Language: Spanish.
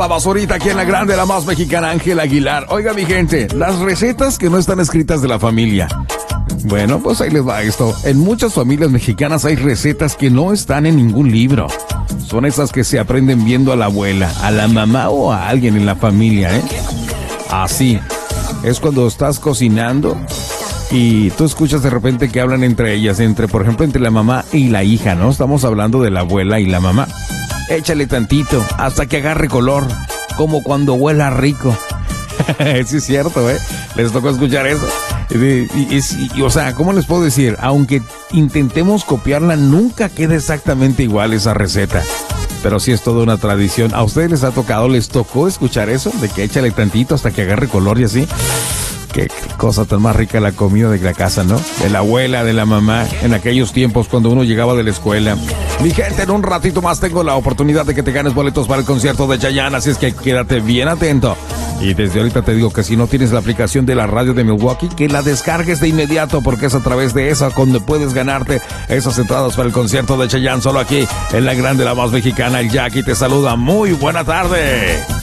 La basurita aquí en la grande, la más mexicana, Ángel Aguilar. Oiga, mi gente, las recetas que no están escritas de la familia. Bueno, pues ahí les va esto. En muchas familias mexicanas hay recetas que no están en ningún libro. Son esas que se aprenden viendo a la abuela, a la mamá o a alguien en la familia, ¿eh? Así. Es cuando estás cocinando y tú escuchas de repente que hablan entre ellas, por ejemplo, entre la mamá y la hija, ¿no? Estamos hablando de la abuela y la mamá. Échale tantito hasta que agarre color, como cuando huela rico. Sí es cierto, ¿eh? Les tocó escuchar eso. O sea, ¿cómo les puedo decir? Aunque intentemos copiarla, nunca queda exactamente igual esa receta. Pero sí es toda una tradición. ¿A ustedes les tocó escuchar eso? De que échale tantito hasta que agarre color y así. Qué cosa tan más rica la comida de la casa, ¿no? De la abuela, de la mamá, en aquellos tiempos cuando uno llegaba de la escuela. Mi gente, en un ratito más tengo la oportunidad de que te ganes boletos para el concierto de Chayanne, así es que quédate bien atento. Y desde ahorita te digo que si no tienes la aplicación de la radio de Milwaukee, que la descargues de inmediato, porque es a través de esa donde puedes ganarte esas entradas para el concierto de Chayanne, solo aquí en la grande, la más mexicana. El Jackie te saluda. Muy buena tarde.